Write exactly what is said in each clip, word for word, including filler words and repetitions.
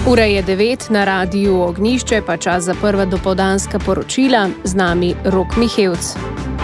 Ura je devet, na radiju Ognjišče, pa čas za prva dopoldanska poročila, z nami Rok Mihevc.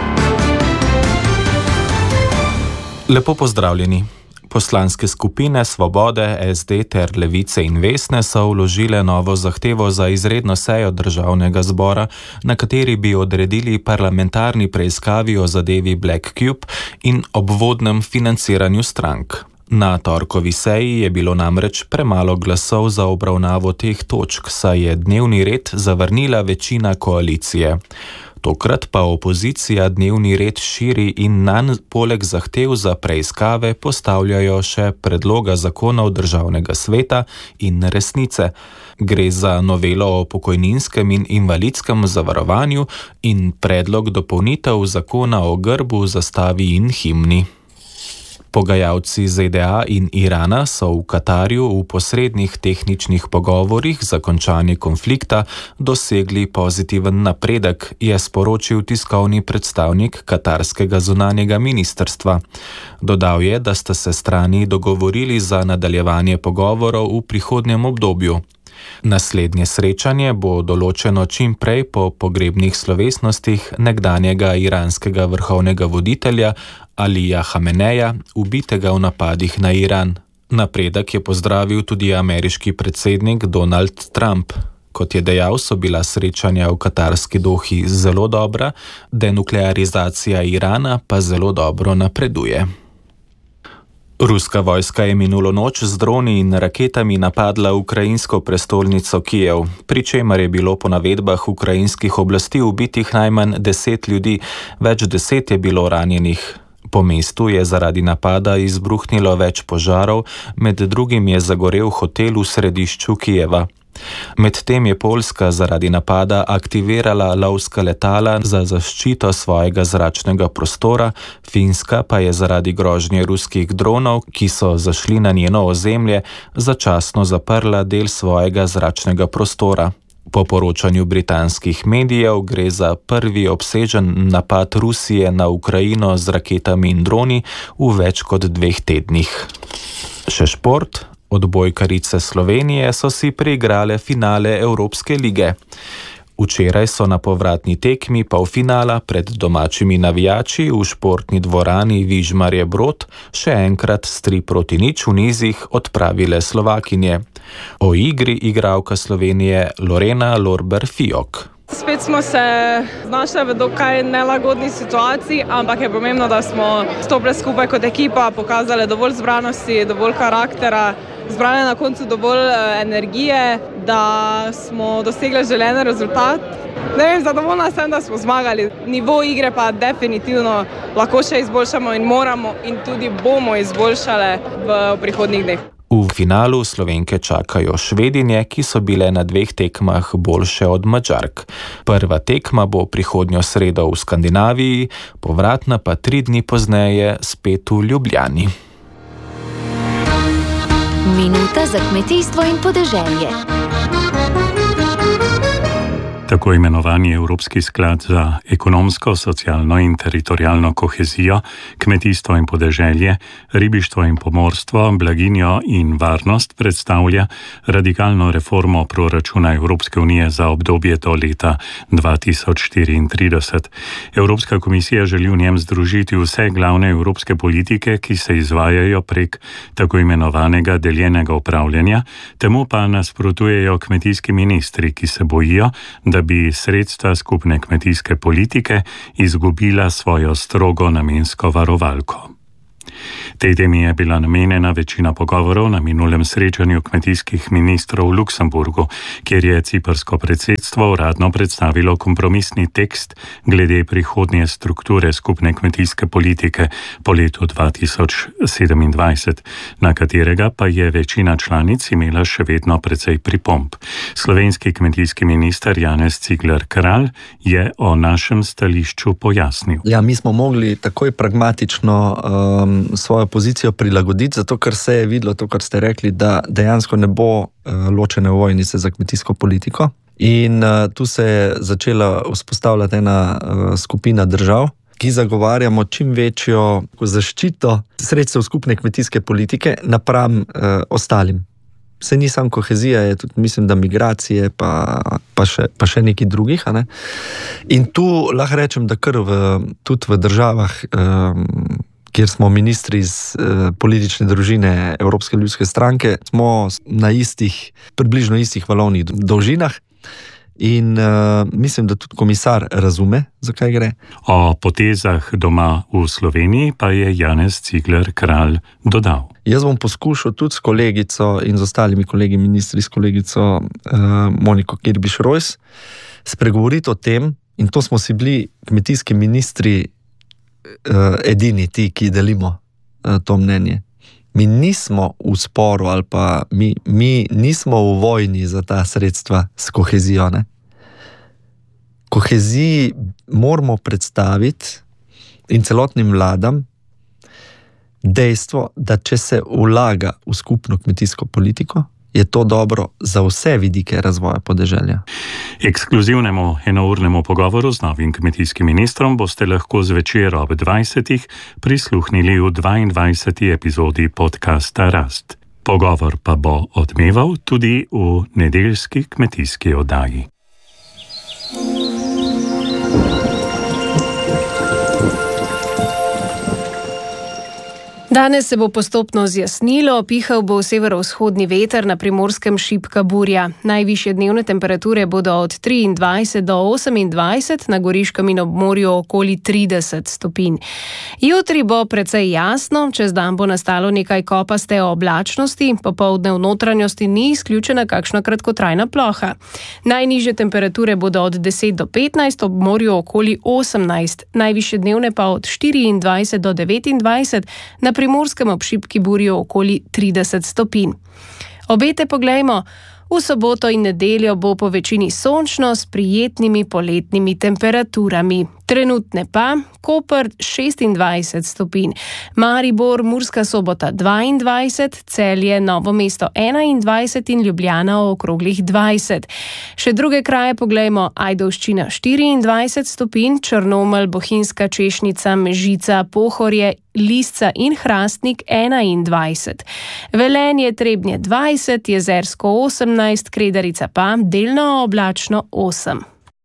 Lepo pozdravljeni. Poslanske skupine Svobode, S D ter Levice in Vesne so vložile novo zahtevo za izredno sejo Državnega zbora, na kateri bi odredili parlamentarni preiskavi o zadevi Black Cube in obvodnem financiranju strank. Na torkovi seji je bilo namreč premalo glasov za obravnavo teh točk, saj je dnevni red zavrnila večina koalicije. Tokrat pa opozicija dnevni red širi in nanj poleg zahtev za preiskave postavljajo še predloga zakonov Državnega sveta in resnice. Gre za novelo o pokojninskem in invalidskem zavarovanju in predlog dopolnitev zakona o grbu, zastavi in himni. Pogajalci Z D A in Irana so v Katarju v posrednih tehničnih pogovorih za končanje konflikta dosegli pozitiven napredek, je sporočil tiskovni predstavnik katarskega zunanjega ministrstva. Dodal je, da sta se strani dogovorili za nadaljevanje pogovorov v prihodnjem obdobju. Naslednje srečanje bo določeno čim prej po pogrebnih slovesnostih nekdanjega iranskega vrhovnega voditelja Alija Hameneja, ubitega v napadih na Iran. Napredek je pozdravil tudi ameriški predsednik Donald Trump. Kot je dejal, so bila srečanja v katarski Dohi zelo dobra, denuklearizacija Irana pa zelo dobro napreduje. Ruska vojska je minulo noč z droni in raketami napadla ukrajinsko prestolnico Kijev, pri čemer je bilo po navedbah ukrajinskih oblasti ubitih najmanj deset ljudi, več deset je bilo ranjenih. Po mestu je zaradi napada izbruhnilo več požarov, med drugim je zagorel hotel v središču Kijeva. Medtem je Poljska zaradi napada aktivirala lovska letala za zaščito svojega zračnega prostora, Finska pa je zaradi grožnje ruskih dronov, ki so zašli na njeno ozemlje, začasno zaprla del svojega zračnega prostora. Po poročanju britanskih medijev gre za prvi obsežen napad Rusije na Ukrajino z raketami in droni v več kot dveh tednih. Še šport. Odbojkarice Slovenije so si priigrale finale Evropske lige. Včeraj so na povratni tekmi polfinala pred domačimi navijači v športni dvorani Vižmarje Brod še enkrat s tri proti nič v nizih odpravile Slovakinje. O igri igralka Slovenije Lorena Lorber-Fiok. Spet smo se znašli v dokaj nelagodni situaciji, ampak je pomembno, da smo stopili skupaj kot ekipa, pokazali dovolj zbranosti, dovolj karaktera, zbrali na koncu dovolj energije, da smo dosegli želeni rezultat. Ne vem, zadovoljna sem, da smo zmagali. Nivo igre pa definitivno lahko še izboljšamo in moramo in tudi bomo izboljšali v prihodnjih dneh. V finalu Slovenke čakajo Švedinje, ki so bile na dveh tekmah boljše od Madžark. Prva tekma bo prihodnjo sredo v Skandinaviji, povratna pa tri dni pozneje spet v Ljubljani. Minuta za kmetijstvo in podeželje. Tako imenovani Evropski sklad za ekonomsko, socialno in teritorijalno kohezijo, kmetijstvo in podeželje, ribištvo in pomorstvo, blaginjo in varnost predstavlja radikalno reformo proračuna Evropske unije za obdobje do leta dva tisoč štiriintrideset. Evropska komisija želi v njem združiti vse glavne evropske politike, ki se izvajajo prek tako imenovanega deljenega upravljanja, temu pa nasprotujejo kmetijski ministri, ki se bojijo, da bi sredstva skupne kmetijske politike izgubila svojo strogo namensko varovalko. Tej temi je bila namenjena večina pogovorov na minulem srečanju kmetijskih ministrov v Luksemburgu, kjer je ciprsko predsedstvo uradno predstavilo kompromisni tekst glede prihodnje strukture skupne kmetijske politike po letu dva tisoč sedemindvajset, na katerega pa je večina članic imela še vedno precej pripomb. Slovenski kmetijski minister Janez Cigler Kralj je o našem stališču pojasnil. Ja, mi smo mogli takoj pragmatično um, svojo pozicijo prilagoditi, zato ker se je videlo to, kar ste rekli, da dejansko ne bo uh, ločene ovojnice za kmetijsko politiko. In uh, tu se je začela vzpostavljati ena uh, skupina držav, ki zagovarjamo čim večjo zaščito sredstev skupne kmetijske politike napram uh, ostalim. se ni sam kohezija, je tudi, mislim, da migracije, pa, pa, še, pa še neki drugih. A ne? In tu lahko rečem, da kar v, tudi v državah, um, kjer smo ministri iz uh, politične družine Evropske ljudske stranke, smo na istih, približno istih valovnih dolžinah. In uh, mislim, da tudi komisar razume, zakaj gre. O potezah doma v Sloveniji pa je Janez Cigler Kralj dodal. Jaz bom poskušal tudi s kolegico in z ostalimi kolegi ministri, s kolegico uh, Moniko Kirbiš-Rojs, spregovoriti o tem, in to smo si bili kmetijski ministri uh, edini ti, ki delimo uh, to mnenje. Mi nismo v sporu ali pa mi, mi nismo v vojni za ta sredstva s kohezijo. Ne? Koheziji moramo predstaviti in celotnim vladam dejstvo, da če se vlaga v skupno kmetijsko politiko, je to dobro za vse vidike razvoja podeželja. Ekskluzivnemu enournemu pogovoru z novim kmetijskim ministrom boste lahko zvečer ob dvajsetih prisluhnili v dvaindvajseti epizodi podcasta Rast. Pogovor pa bo odmeval tudi v nedeljski kmetijski oddaji. Danes se bo postopno zjasnilo, pihal bo severovzhodni veter, na Primorskem šibka burja. Najvišje dnevne temperature bodo od triindvajset do osemindvajset, na Goriškem in ob morju okoli trideset stopinj. Jutri bo precej jasno, čez dan bo nastalo nekaj kopaste oblačnosti, popoldne v notranjosti ni izključena kakšna kratkotrajna ploha. Najnižje temperature bodo od deset do petnajst, ob morju okoli osemnajst, najvišje dnevne pa od štiriindvajset do devetindvajset, na Primorskem ob šibki burju okoli trideset stopinj. Obete poglejmo. V soboto in nedeljo bo po večini sončno s prijetnimi poletnimi temperaturami. Trenutne pa Koper šestindvajset stopinj, Maribor, Murska Sobota dvaindvajset, Celje, Novo mesto enaindvajset in Ljubljana okroglih dvajset. Še druge kraje poglejmo: Ajdovščina štiriindvajset stopinj, Črnomelj, Bohinjska Češnica, Mežica, Pohorje, Lisca in Hrastnik enaindvajset. Velenje, Trebnje dvajset, Jezersko osemnajst, Kredarica pa delno oblačno osem.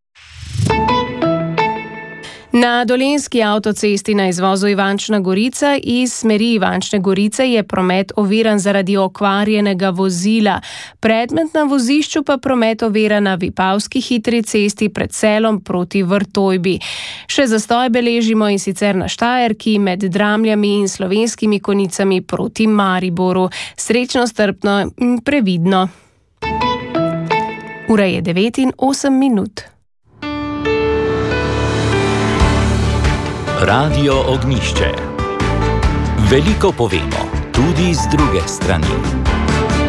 Na Dolenjski avtocesti na izvozu Ivančna Gorica iz smeri Ivančne Gorice je promet oviran zaradi okvarjenega vozila. Predmet na vozišču pa promet ovira na Vipavski hitri cesti pred Selom proti Vrtojbi. Še zastoj beležimo in sicer na Štajerki med Dramljami in Slovenskimi Konjicami proti Mariboru. Srečno, strpno in previdno. Ura je devet in osem minut. Radio Ognjišče. Veliko povemo, tudi z druge strani.